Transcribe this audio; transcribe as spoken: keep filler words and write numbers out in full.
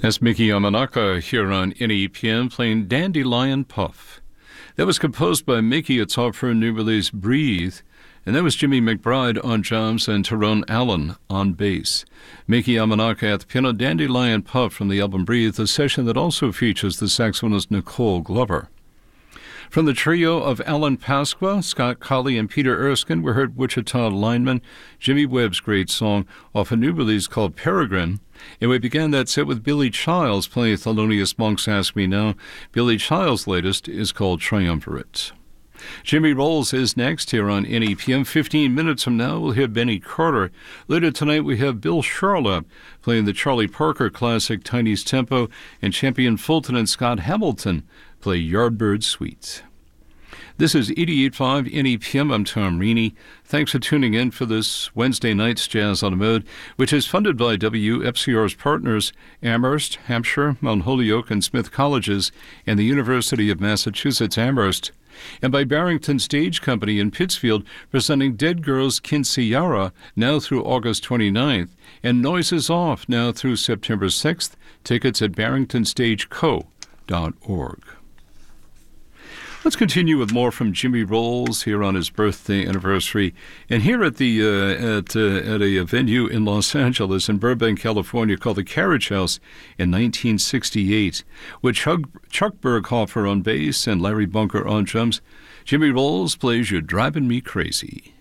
That's Mickey Yamanaka here on N E P M playing Dandelion Puff. That was composed by Mickey. It's off her new release Breathe. And that was Jimmy McBride on drums and Tyrone Allen on bass. Mickey Yamanaka at the piano, Dandelion Puff from the album Breathe, a session that also features the saxophonist Nicole Glover. From the trio of Alan Pasqua, Scott Colley, and Peter Erskine, we heard Wichita Lineman, Jimmy Webb's great song off a new release called Peregrine. And we began that set with Billy Childs playing Thelonious Monk's Ask Me Now. Billy Childs' latest is called Triumvirate. Jimmy Rolls is next here on N E P M. Fifteen minutes from now, we'll hear Benny Carter. Later tonight, we have Bill Charlap playing the Charlie Parker classic Tiny's Tempo, and Champion Fulton and Scott Hamilton play Yardbird Suite. This is eighty-eight point five N E P M. I'm Tom Reaney. Thanks for tuning in for this Wednesday night's Jazz on the Mode, which is funded by W F C R's partners, Amherst, Hampshire, Mount Holyoke, and Smith Colleges, and the University of Massachusetts Amherst, and by Barrington Stage Company in Pittsfield, presenting Dead Girls Quinceañera now through August twenty-ninth, and Noises Off now through September sixth. Tickets at barrington stage co dot org. Let's continue with more from Jimmy Rolls here on his birthday anniversary, and here at the uh, at uh, at a venue in Los Angeles, in Burbank, California, called the Carriage House in nineteen sixty-eight, with Chuck, Chuck Berghofer on bass and Larry Bunker on drums. Jimmy Rolls plays "You're Driving Me Crazy."